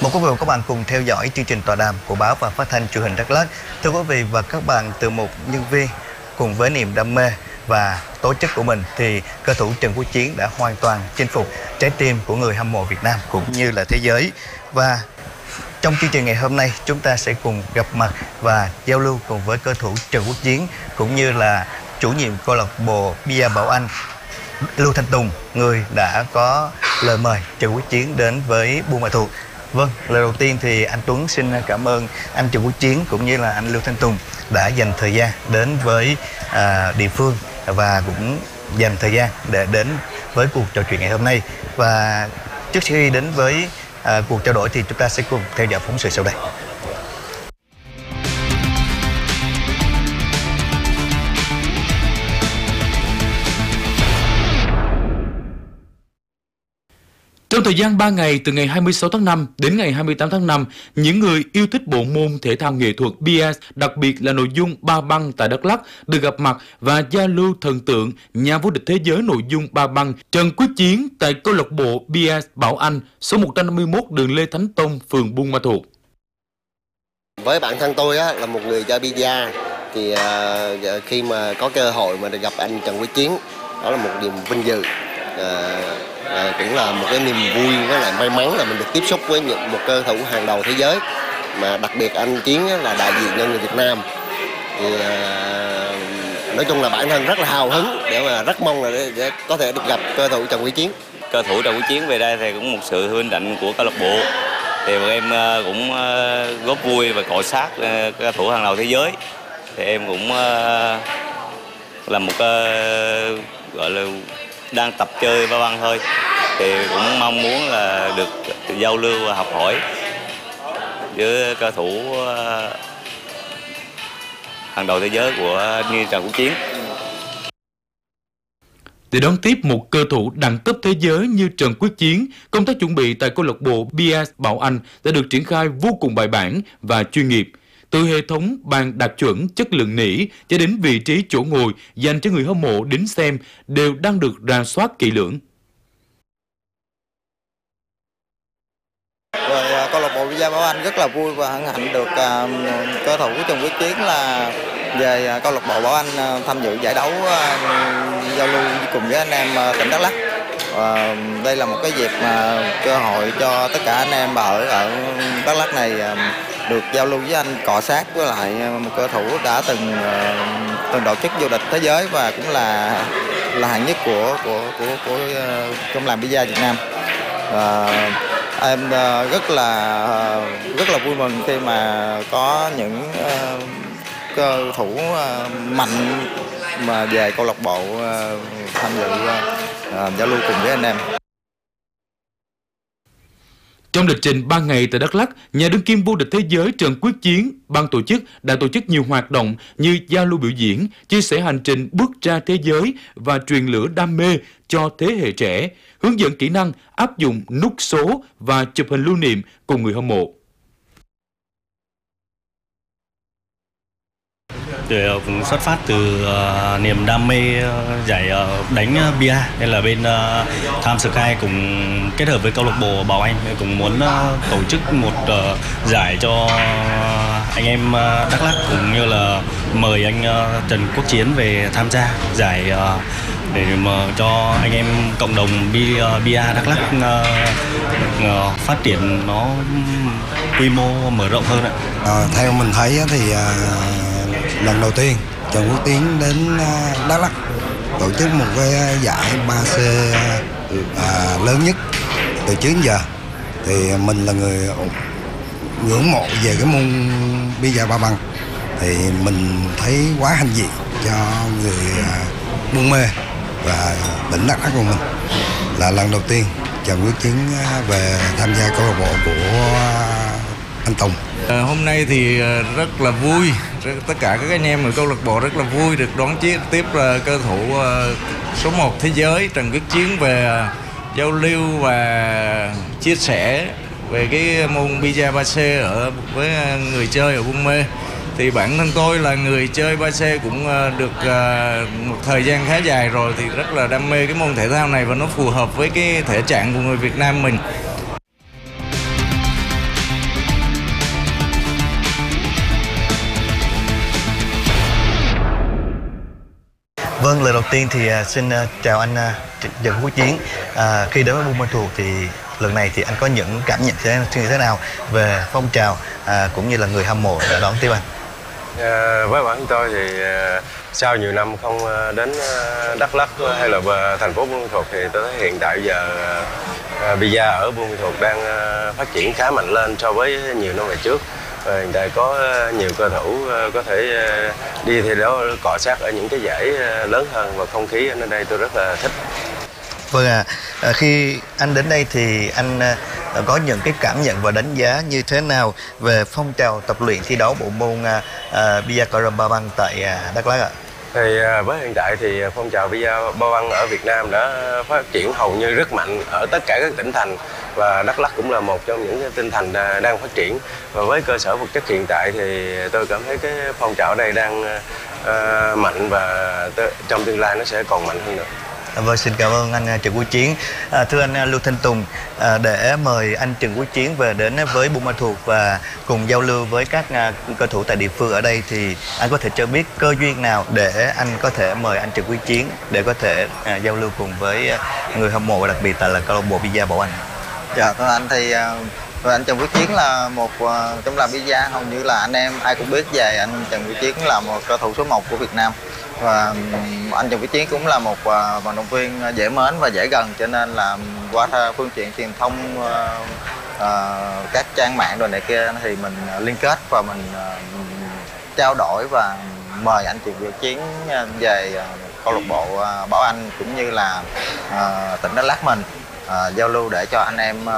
Mời quý vị và các bạn cùng theo dõi chương trình tọa đàm của báo và phát thanh truyền hình Đắk Lắk. Thưa quý vị và các bạn, từ một nhân viên cùng với niềm đam mê và tố chất của mình thì cầu thủ Trần Quốc Chiến đã hoàn toàn chinh phục trái tim của người hâm mộ Việt Nam cũng như là thế giới. Và trong chương trình ngày hôm nay, chúng ta sẽ cùng gặp mặt và giao lưu cùng với cầu thủ Trần Quốc Chiến cũng như là chủ nhiệm câu lạc bộ Bia Bảo Anh Lưu Thanh Tùng, người đã có lời mời Trần Quốc Chiến đến với Buôn Ma Thuột. Vâng, lời đầu tiên thì anh Tuấn xin cảm ơn anh Trần Quốc Chiến cũng như là anh Lưu Thanh Tùng đã dành thời gian đến với địa phương và cũng dành thời gian để đến với cuộc trò chuyện ngày hôm nay. Và trước khi đến với cuộc trao đổi thì chúng ta sẽ cùng theo dõi phóng sự sau đây. Trong thời gian 3 ngày từ ngày 26 tháng 5 đến ngày 28 tháng 5, những người yêu thích bộ môn thể thao nghệ thuật bia, đặc biệt là nội dung ba băng tại Đắk Lắk, được gặp mặt và giao lưu thần tượng nhà vô địch thế giới nội dung ba băng Trần Quốc Chiến tại câu lạc bộ Bia Bảo Anh, số 151 đường Lê Thánh Tông, phường Buôn Ma Thuột. Với bản thân tôi là một người chơi bia thì khi mà có cơ hội mà được gặp anh Trần Quốc Chiến, đó là một niềm vinh dự. Cũng là một cái niềm vui với lại may mắn là mình được tiếp xúc với một cơ thủ hàng đầu thế giới, mà đặc biệt anh Chiến là đại diện cho người Việt Nam. Thì nói chung là bản thân rất là hào hứng để rất mong là để có thể được gặp cơ thủ Trần Quốc Chiến. Cơ thủ Trần Quốc Chiến về đây thì cũng một sự vinh hạnh của câu lạc bộ. Thì bọn em cũng góp vui và cọ sát cơ thủ hàng đầu thế giới. Thì em cũng là một gọi là đang tập chơi ba băng thôi, thì cũng mong muốn là được giao lưu và học hỏi với cầu thủ hàng đầu thế giới của như Trần Quốc Chiến. Để đón tiếp một cơ thủ đẳng cấp thế giới như Trần Quốc Chiến, công tác chuẩn bị tại câu lạc bộ Bia Bảo Anh đã được triển khai vô cùng bài bản và chuyên nghiệp. Từ hệ thống bàn đạt chuẩn chất lượng nỉ cho đến vị trí chỗ ngồi dành cho người hâm mộ đến xem đều đang được rà soát kỹ lưỡng. Rồi câu lạc bộ Bia Bảo Anh rất là vui và hân hạnh được cơ thủ Trần Quốc Chiến là về câu lạc bộ Bảo Anh tham dự giải đấu giao lưu cùng với anh em tỉnh Đắk Lắk. Đây là một cái dịp mà cơ hội cho tất cả anh em ở Đắk Lắk này được giao lưu với anh, cọ sát với lại một cơ thủ đã từng độ chức vô địch thế giới và cũng là hạng nhất của trong làng bia Việt Nam. Em rất là vui mừng khi mà có những cơ thủ mạnh mà về câu lạc bộ tham dự giao lưu cùng với anh em. Trong lịch trình 3 ngày tại Đắk Lắk, nhà đương kim vô địch thế giới Trần Quốc Chiến, ban tổ chức đã tổ chức nhiều hoạt động như giao lưu biểu diễn, chia sẻ hành trình bước ra thế giới và truyền lửa đam mê cho thế hệ trẻ, hướng dẫn kỹ năng áp dụng nút số và chụp hình lưu niệm cùng người hâm mộ. Cũng xuất phát từ niềm đam mê giải đánh bia, nên là bên Tham Sky cùng kết hợp với câu lạc bộ Bảo Anh cũng muốn tổ chức một giải cho anh em Đắk Lắk, cũng như là mời anh Trần Quốc Chiến về tham gia giải để mà cho anh em cộng đồng bia Đắk Lắk phát triển nó quy mô mở rộng hơn ạ. Theo mình thấy thì lần đầu tiên Trần Quốc Tiến đến Đắk Lắk tổ chức một cái giải 3C lớn nhất từ trước đến giờ, thì mình là người ngưỡng mộ về cái môn bia ba băng, thì mình thấy quá hãnh diện cho người Buôn Mê và tỉnh Đắk Lắk của mình. Là lần đầu tiên Trần Quốc Chiến về tham gia câu lạc bộ của anh Tùng. Hôm nay thì rất là vui, tất cả các anh em ở câu lạc bộ rất là vui được đón tiếp cơ thủ số 1 thế giới Trần Quốc Chiến về giao lưu và chia sẻ về cái môn bia 3C với người chơi ở Buôn Mê. Thì bản thân tôi là người chơi 3C cũng được một thời gian khá dài rồi, thì rất là đam mê cái môn thể thao này và nó phù hợp với cái thể trạng của người Việt Nam mình. Vâng, lời đầu tiên thì xin chào anh Trần Quốc Chiến. Khi đến với Buôn Ma Thuột thì lần này thì anh có những cảm nhận như thế nào về phong trào cũng như là người hâm mộ đã đón tiếp anh? Với bản tôi thì sau nhiều năm không đến Đắk Lắk hay là thành phố Buôn Ma Thuột thì tôi thấy hiện tại giờ Bia ở Buôn Ma Thuột đang phát triển khá mạnh lên so với nhiều năm về trước. Hiện tại có nhiều cầu thủ có thể đi thi đấu cọ sát ở những cái giải lớn hơn và không khí ở đây tôi rất là thích. Vâng khi anh đến đây thì anh có những cái cảm nhận và đánh giá như thế nào về phong trào tập luyện thi đấu bộ môn bia carom ba băng tại Đắk Lắk ạ? Thì với hiện tại thì phong trào bia ba băng ở Việt Nam đã phát triển hầu như rất mạnh ở tất cả các tỉnh thành, và Đắk Lắk cũng là một trong những tỉnh thành đang phát triển. Và với cơ sở vật chất hiện tại thì tôi cảm thấy cái phong trào ở đây đang mạnh, và trong tương lai nó sẽ còn mạnh hơn nữa. Vâng, xin cảm ơn anh Trần Quốc Chiến. Thưa anh Lưu Thanh Tùng, để mời anh Trần Quốc Chiến về đến với Buôn Ma Thuột và cùng giao lưu với các cầu thủ tại địa phương ở đây thì anh có thể cho biết cơ duyên nào để anh có thể mời anh Trần Quốc Chiến để có thể giao lưu cùng với người hâm mộ, đặc biệt là câu lạc bộ Bia Bảo Anh? Dạ, thưa anh thì anh Trần Quốc Chiến là một trong làm Bia, hầu như là anh em ai cũng biết về anh Trần Quốc Chiến là một cầu thủ số 1 của Việt Nam. Và anh Trần Quốc Chiến cũng là một vận động viên dễ mến và dễ gần, cho nên là qua phương tiện truyền thông các trang mạng rồi này kia thì mình liên kết và mình trao đổi và mời anh Trần Quốc Chiến về câu lạc bộ Bảo Anh cũng như là tỉnh Đắk Lắk mình giao lưu để cho anh em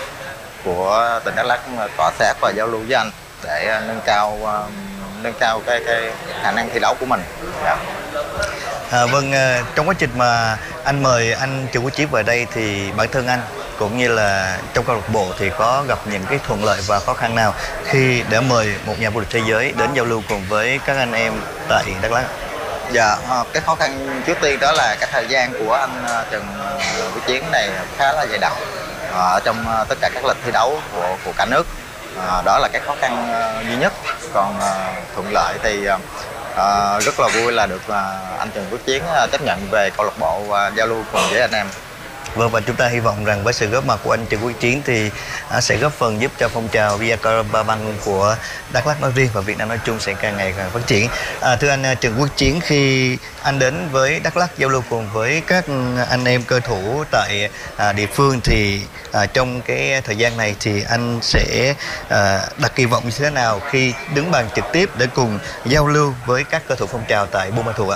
của tỉnh Đắk Lắk cọ sát và giao lưu với anh để nâng cao cái khả năng thi đấu của mình. Dạ. Vâng, trong quá trình mà anh mời anh Trần Quốc Chiến về đây thì bản thân anh cũng như là trong câu lạc bộ thì có gặp những cái thuận lợi và khó khăn nào khi để mời một nhà vô địch thế giới đến giao lưu cùng với các anh em tại Đắk Lắk? Dạ, cái khó khăn trước tiên đó là cái thời gian của anh Trần Quốc Chiến này khá là dày đặc ở trong tất cả các lịch thi đấu của cả nước. Đó là cái khó khăn duy nhất. Còn thuận lợi thì rất là vui là được anh Trần Quốc Chiến chấp nhận về câu lạc bộ và giao lưu cùng với anh em. Vâng, và chúng ta hy vọng rằng với sự góp mặt của anh Trần Quốc Chiến thì sẽ góp phần giúp cho phong trào bia carom ba băng của Đắk Lắk nói riêng và Việt Nam nói chung sẽ càng ngày càng phát triển. Thưa anh Trần Quốc Chiến, khi anh đến với Đắk Lắk giao lưu cùng với các anh em cơ thủ tại địa phương thì trong cái thời gian này thì anh sẽ đặt kỳ vọng như thế nào khi đứng bàn trực tiếp để cùng giao lưu với các cơ thủ phong trào tại Buôn Ma Thuột ạ?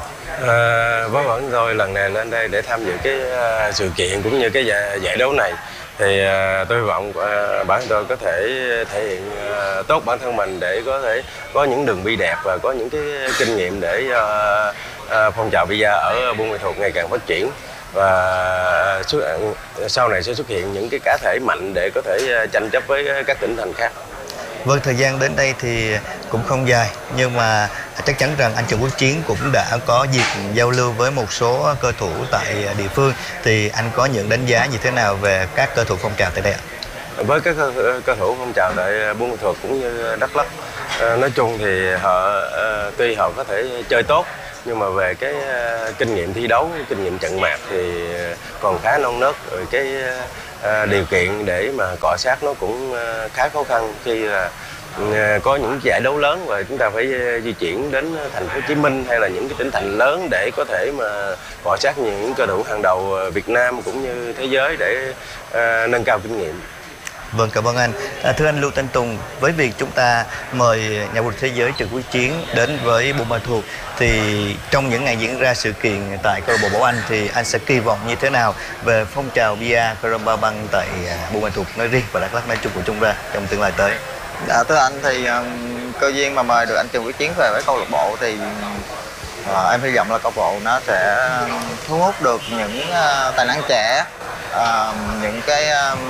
Với bản tôi lần này lên đây để tham dự cái sự kiện cũng như cái giải đấu này thì tôi hy vọng bản thân tôi có thể thể hiện tốt bản thân mình để có thể có những đường bi đẹp và có những cái kinh nghiệm để phong trào bia ở Buôn Ma Thuột ngày càng phát triển, và sau này sẽ xuất hiện những cái cá thể mạnh để có thể tranh chấp với các tỉnh thành khác. Vâng, thời gian đến đây thì cũng không dài, nhưng mà chắc chắn rằng anh Trần Quốc Chiến cũng đã có dịp giao lưu với một số cơ thủ tại địa phương. Thì anh có những đánh giá như thế nào về các cơ thủ phong trào tại đây ạ? Với các cơ thủ phong trào tại Buôn Ma Thuột cũng như Đắk Lắk, nói chung thì tuy họ có thể chơi tốt, nhưng mà về cái kinh nghiệm thi đấu, kinh nghiệm trận mạc thì còn khá non nớt. Rồi cái điều kiện để mà cọ sát nó cũng khá khó khăn khi là có những giải đấu lớn và chúng ta phải di chuyển đến thành phố Hồ Chí Minh hay là những cái tỉnh thành lớn để có thể mà cọ sát những cầu thủ hàng đầu Việt Nam cũng như thế giới để nâng cao kinh nghiệm. Vâng, cảm ơn anh. Thưa anh Lưu Thanh Tùng, với việc chúng ta mời nhà vô địch thế giới Trần Quốc Chiến đến với Buôn Ma Thuột thì trong những ngày diễn ra sự kiện tại câu lạc bộ Bảo Anh thì anh sẽ kỳ vọng như thế nào về phong trào bia carom ba băng tại Buôn Ma Thuột nói riêng và Đắk Lắk nói chung của chúng ta trong tương lai tới? Dạ, thưa anh thì cơ duyên mà mời được anh Trần Quốc Chiến về với câu lạc bộ thì em hy vọng là câu lạc bộ nó sẽ thu hút được những tài năng trẻ, những cái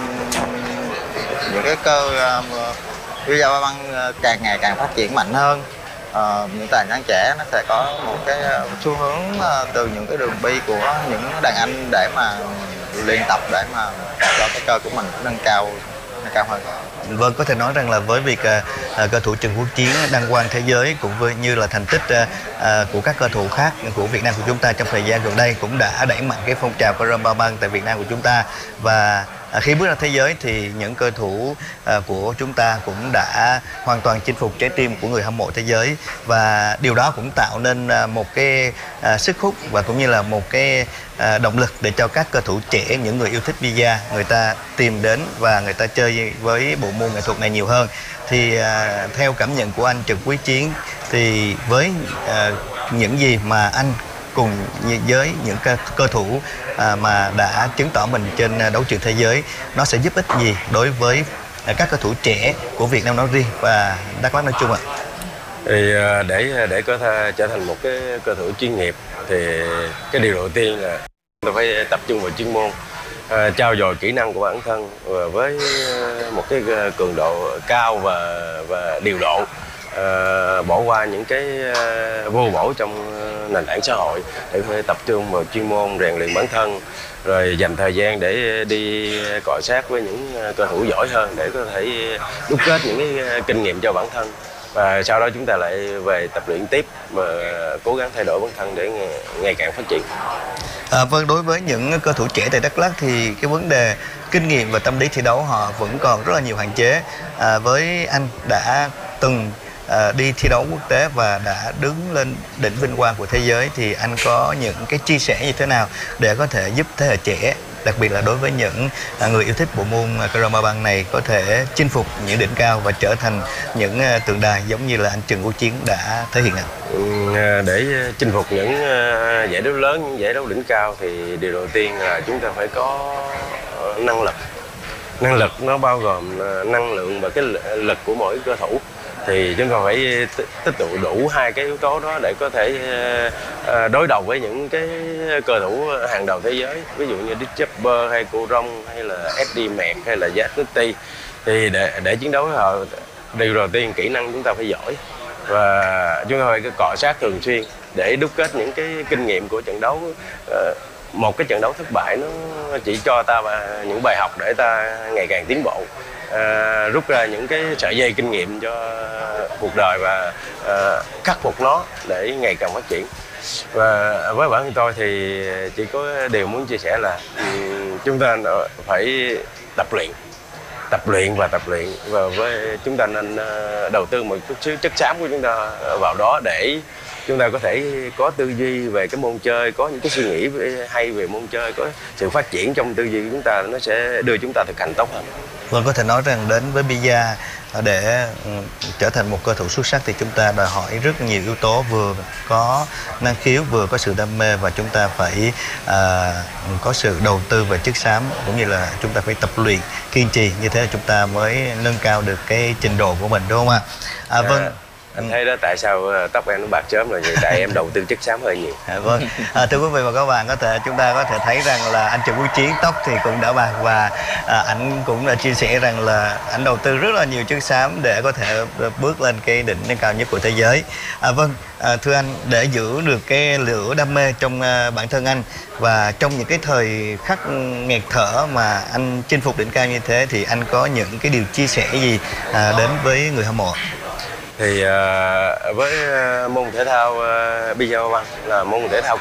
cơ bia ba băng càng ngày càng phát triển mạnh hơn. Những tài năng trẻ nó sẽ có một cái xu hướng từ những cái đường bi của những đàn anh để mà luyện tập để mà cho cái cơ của mình nâng cao cao hơn. Vâng, có thể nói rằng là với việc cầu thủ Trần Quốc Chiến đăng quang thế giới cũng như là thành tích của các cầu thủ khác của Việt Nam của chúng ta trong thời gian gần đây cũng đã đẩy mạnh cái phong trào Carrom Ba Băng tại Việt Nam của chúng ta. Và khi bước ra thế giới thì những cầu thủ của chúng ta cũng đã hoàn toàn chinh phục trái tim của người hâm mộ thế giới, và điều đó cũng tạo nên một cái sức hút và cũng như là một cái động lực để cho các cầu thủ trẻ, những người yêu thích bida, người ta tìm đến và người ta chơi với bộ môn nghệ thuật này nhiều hơn. Thì theo cảm nhận của anh Trần Quý Chiến thì với những gì mà anh cùng với những cơ thủ mà đã chứng tỏ mình trên đấu trường thế giới, nó sẽ giúp ích gì đối với các cầu thủ trẻ của Việt Nam nói riêng và Đắk Lắk nói chung ạ? Thì để có thể trở thành một cái cầu thủ chuyên nghiệp thì cái điều đầu tiên là chúng ta phải tập trung vào chuyên môn, trau dồi kỹ năng của bản thân và với một cái cường độ cao và điều độ, bỏ qua những cái vô bổ trong nền tảng xã hội để có thể tập trung vào chuyên môn, rèn luyện bản thân, rồi dành thời gian để đi cọ sát với những cầu thủ giỏi hơn để có thể đúc kết những cái kinh nghiệm cho bản thân, và sau đó chúng ta lại về tập luyện tiếp và cố gắng thay đổi bản thân để ngày càng phát triển. Vâng, đối với những cầu thủ trẻ tại Đắk Lắk thì cái vấn đề kinh nghiệm và tâm lý thi đấu họ vẫn còn rất là nhiều hạn chế. Với anh đã từng đi thi đấu quốc tế và đã đứng lên đỉnh vinh quang của thế giới thì anh có những cái chia sẻ như thế nào để có thể giúp thế hệ trẻ, đặc biệt là đối với những người yêu thích bộ môn Carrom Ba Băng này, có thể chinh phục những đỉnh cao và trở thành những tượng đài giống như là anh Trần Quốc Chiến đã thể hiện ạ? Để chinh phục những giải đấu lớn, những giải đấu đỉnh cao thì điều đầu tiên là chúng ta phải có năng lực. Năng lực nó bao gồm năng lượng và cái lực của mỗi cơ thủ. Thì chúng ta phải tích tụ đủ hai cái yếu tố đó để có thể đối đầu với những cái cầu thủ hàng đầu thế giới, ví dụ như Dick Chopper hay Cô Rong hay là Eddie Merckx hay là Jack Nutty. Thì để chiến đấu với họ, điều đầu tiên kỹ năng chúng ta phải giỏi và chúng ta phải cọ sát thường xuyên để đúc kết những cái kinh nghiệm của trận đấu. Một cái trận đấu thất bại nó chỉ cho ta những bài học để ta ngày càng tiến bộ, rút ra những cái sợi dây kinh nghiệm cho cuộc đời và khắc phục nó để ngày càng phát triển. Và với bản thân tôi thì chỉ có điều muốn chia sẻ là chúng ta phải tập luyện và với chúng ta nên đầu tư một chút xíu chất xám của chúng ta vào đó để chúng ta có thể có tư duy về cái môn chơi, có những cái suy nghĩ hay về môn chơi, có sự phát triển trong tư duy của chúng ta, nó sẽ đưa chúng ta thực hành tốt hơn. Vâng, có thể nói rằng đến với bida để trở thành một cầu thủ xuất sắc thì chúng ta đòi hỏi rất nhiều yếu tố, vừa có năng khiếu, vừa có sự đam mê, và chúng ta phải có sự đầu tư về chất xám, cũng như là chúng ta phải tập luyện kiên trì, như thế là chúng ta mới nâng cao được cái trình độ của mình, đúng không ạ? Vâng. Anh thấy đó, tại sao tóc em nó bạc sớm là vậy? Tại em đầu tư chất xám hơi nhiều. Vâng, thưa quý vị và các bạn, chúng ta có thể thấy rằng là anh Trần Quốc Chiến tóc thì cũng đã bạc, và anh cũng đã chia sẻ rằng là anh đầu tư rất là nhiều chất xám để có thể bước lên cái đỉnh cao nhất của thế giới. Vâng, thưa anh, để giữ được cái lửa đam mê trong bản thân anh và trong những cái thời khắc nghẹt thở mà anh chinh phục đỉnh cao như thế, thì anh có những cái điều chia sẻ gì đến với người hâm mộ? Thì với môn thể thao bida Ba Băng là môn thể thao